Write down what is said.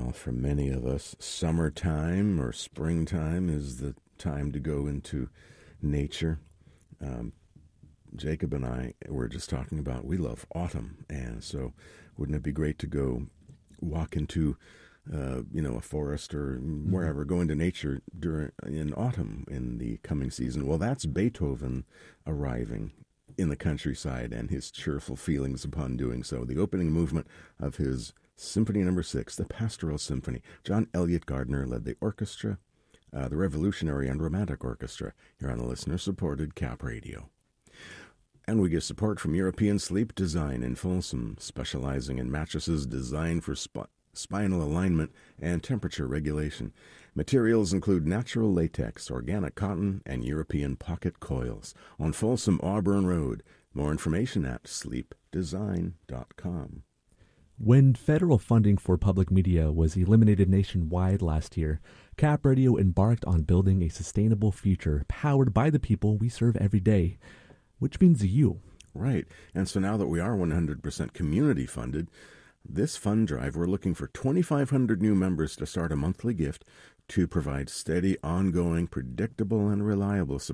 Well, for many of us, summertime or springtime is the time to go into nature. Jacob and I were just talking about we love autumn, and so wouldn't it be great to go walk into a forest or wherever, go into nature in autumn in the coming season? Well, that's Beethoven arriving in the countryside and his cheerful feelings upon doing so. The opening movement of his Symphony No. 6, the Pastoral Symphony. John Elliott Gardner led the orchestra, the Revolutionary and Romantic Orchestra, here on the listener-supported Cap Radio. And we get support from European Sleep Design in Folsom, specializing in mattresses designed for spinal alignment and temperature regulation. Materials include natural latex, organic cotton, and European pocket coils. On Folsom Auburn Road. More information at sleepdesign.com. When federal funding for public media was eliminated nationwide last year, Cap Radio embarked on building a sustainable future powered by the people we serve every day, which means you. Right. And so now that we are 100% community funded, this fund drive, we're looking for 2,500 new members to start a monthly gift to provide steady, ongoing, predictable, and reliable support